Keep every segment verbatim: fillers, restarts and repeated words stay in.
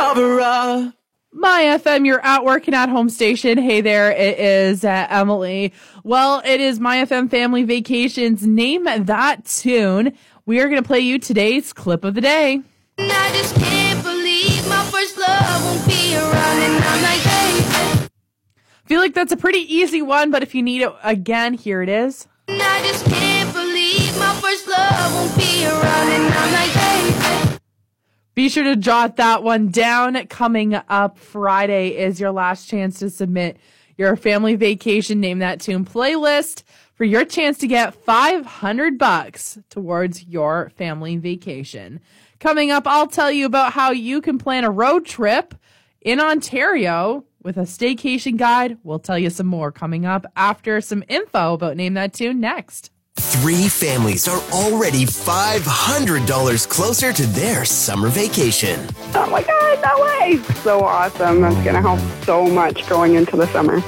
Scarborough. My F M, your out working at home station. Hey there, it is uh, Emily. Well, it is My F M Family Vacations. Name that tune. We are going to play you today's clip of the day. I just can't believe my first love won't be around, and I'm like, hey. Feel like that's a pretty easy one, but if you need it again, here it is. I just can't believe my first love won't be around, and I'm like, hey. Be sure to jot that one down. Coming up Friday is your last chance to submit your family vacation Name That Tune playlist for your chance to get five hundred bucks towards your family vacation. Coming up, I'll tell you about how you can plan a road trip in Ontario with a staycation guide. We'll tell you some more coming up after some info about Name That Tune next. Three families are already five hundred dollars closer to their summer vacation. Oh my God, no way! So awesome. That's going to help so much going into the summer.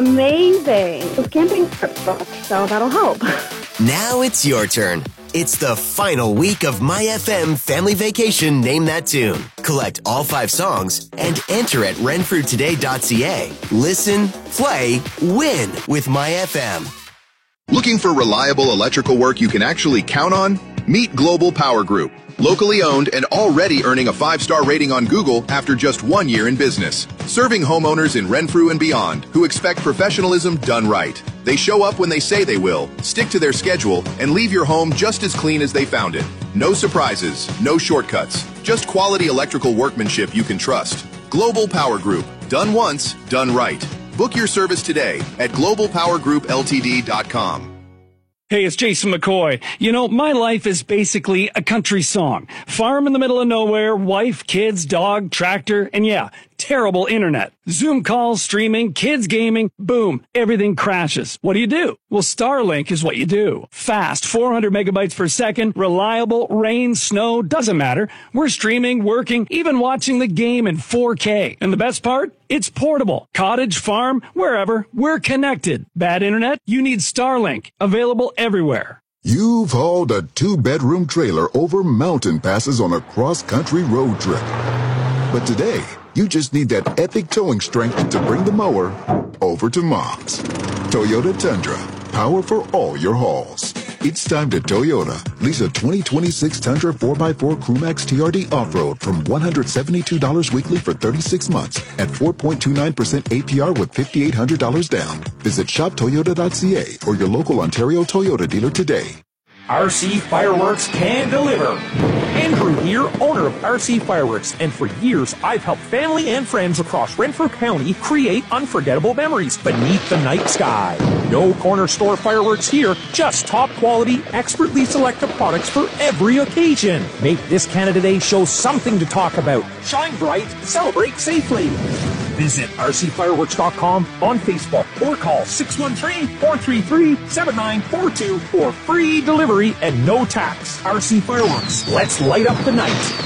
Amazing. The camping trip's booked, so that'll help. Now it's your turn. It's the final week of My F M Family Vacation Name That Tune. Collect all five songs and enter at renfrew today dot c a. Listen, play, win with My F M. Looking for reliable electrical work you can actually count on? Meet Global Power Group. Locally owned and already earning a five-star rating on Google after just one year in business. Serving homeowners in Renfrew and beyond who expect professionalism done right. They show up when they say they will, stick to their schedule, and leave your home just as clean as they found it. No surprises, no shortcuts, just quality electrical workmanship you can trust. Global Power Group. Done once, done right. Book your service today at global power group l t d dot com. Hey, it's Jason McCoy. You know, my life is basically a country song. Farm in the middle of nowhere, wife, kids, dog, tractor, and yeah, terrible internet. Zoom calls, streaming, kids gaming, boom, everything crashes. What do you do? Well, Starlink is what you do. Fast, four hundred megabytes per second, reliable, rain, snow, doesn't matter. We're streaming, working, even watching the game in four K. And the best part? It's portable. Cottage, farm, wherever, we're connected. Bad internet? You need Starlink. Available everywhere. You've hauled a two-bedroom trailer over mountain passes on a cross-country road trip. But today, you just need that epic towing strength to bring the mower over to Mom's. Toyota Tundra. Power for all your hauls. It's time to Toyota. Lease a twenty twenty-six Tundra four by four Crewmax T R D Off-Road from one hundred seventy-two dollars weekly for thirty-six months at four point two nine percent A P R with five thousand eight hundred dollars down. Visit shop toyota dot c a or your local Ontario Toyota dealer today. R C Fireworks can deliver. Andrew here, owner of R C Fireworks, and for years I've helped family and friends across Renfrew County create unforgettable memories beneath the night sky. No corner store fireworks here, just top quality, expertly selected products for every occasion. Make this Canada Day show something to talk about. Shine bright, celebrate safely. Visit r c fireworks dot com on Facebook or call six one three, four three three, seven nine four two for free delivery and no tax. R C Fireworks, let's light up the night.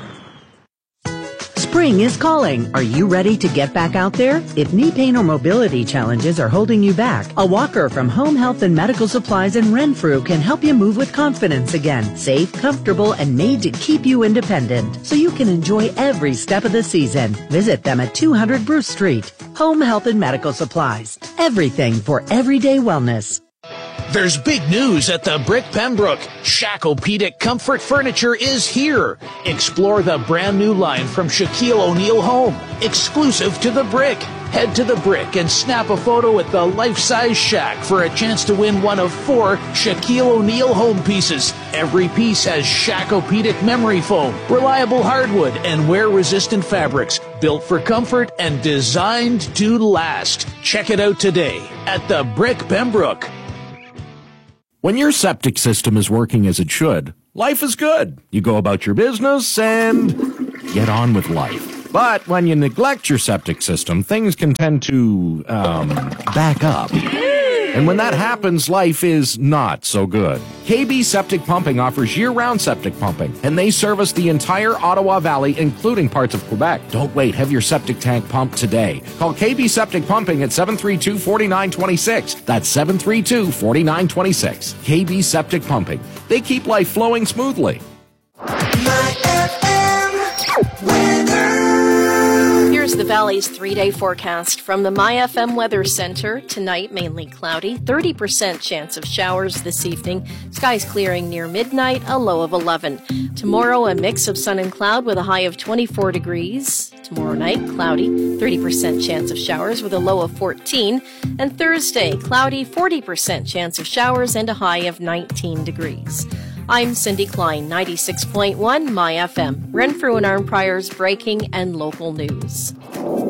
Spring is calling. Are you ready to get back out there? If knee pain or mobility challenges are holding you back, a walker from Home Health and Medical Supplies in Renfrew can help you move with confidence again. Safe, comfortable, and made to keep you independent so you can enjoy every step of the season. Visit them at two hundred Bruce Street. Home Health and Medical Supplies. Everything for everyday wellness. There's big news at the Brick Pembroke. Shacklopedic Comfort Furniture is here. Explore the brand new line from Shaquille O'Neal Home, exclusive to the Brick. Head to the Brick and snap a photo at the life-size shack for a chance to win one of four Shaquille O'Neal home pieces. Every piece has Shacklopedic memory foam, reliable hardwood, and wear-resistant fabrics, built for comfort and designed to last. Check it out today at the Brick Pembroke. When your septic system is working as it should, life is good. You go about your business and get on with life. But when you neglect your septic system, things can tend to, um, back up. And when that happens, life is not so good. K B Septic Pumping offers year-round septic pumping, and they service the entire Ottawa Valley, including parts of Quebec. Don't wait. Have your septic tank pumped today. Call K B Septic Pumping at seven three two, four nine two six. That's seven three two, four nine two six. K B Septic Pumping. They keep life flowing smoothly. My F M weather. Valley's three-day forecast from the MyFM Weather Center. Tonight, mainly cloudy, thirty percent chance of showers this evening. Skies clearing near midnight, a low of eleven. Tomorrow, a mix of sun and cloud with a high of twenty-four degrees. Tomorrow night, cloudy, thirty percent chance of showers with a low of fourteen. And Thursday, cloudy, forty percent chance of showers and a high of nineteen degrees. I'm Cindy Klein, ninety-six point one MyFM. Renfrew and Arnprior's breaking and local news.